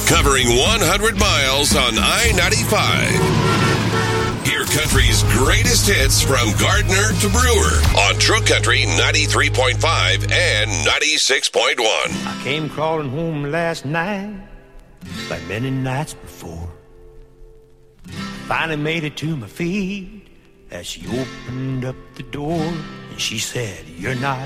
Covering 100 miles on I-95. Hear country's greatest hits from Gardner to Brewer on True Country 93.5 and 96.1. I came crawling home last night like many nights before. Finally made it to my feet as she opened up the door and she said, "You're not